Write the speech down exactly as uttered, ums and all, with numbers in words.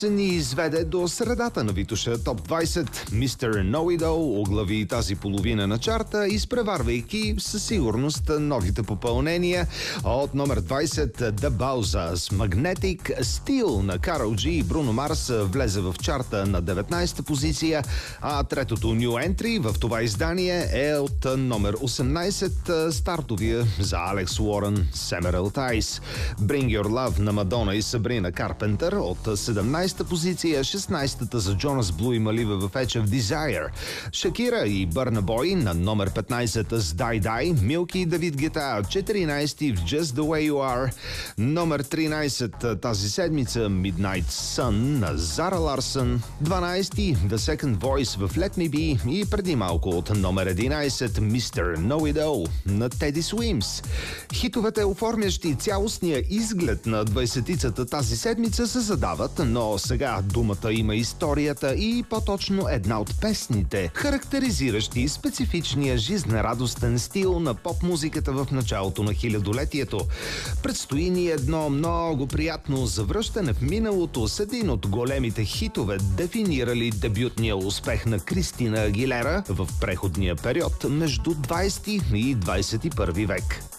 ни изведе до средата на Витоша Топ двайсет. мистер Know It All оглави тази половина на чарта, изпреварвайки със сигурност новите попълнения. От номер двайсет The Bauzas Magnetic Steel на Карл Джи и Бруно Марс влезе в чарта на деветнайсета позиция, а третото New Entry в това издание е от номер осемнайсет, стартовия за Алекс Уорън Emerald Eyes. Bring Your Love на Мадона и Сабрина Карпентър от седемнайсета позиция, шестнайсетата за Джонас Блу и Малива в Edge of Desire. Шакира и Бърна Бой на номер петнайсет с Die Die, Милки и Давид Гета четиринайсети в Just The Way You Are. Номер тринайсет тази седмица Midnight Sun на Зара Ларсън, дванайсети The Second Voice в Let Me Be и преди малко от номер единайсет мистер Know It All на Teddy Swims. Хитовете, оформящи цялостния изглед на двайсетицата тази седмица, се задават, но сега думата има историята и по-точно една от песните, характеризиращи специфичния жизнерадостен стил на поп-музиката в началото на хилядолетието. Предстои ни едно много приятно завръщане в миналото с един от големите хитове, дефинирали дебютния успех на Кристина Агилера в преходния период между двайсети и двайсет и първи век.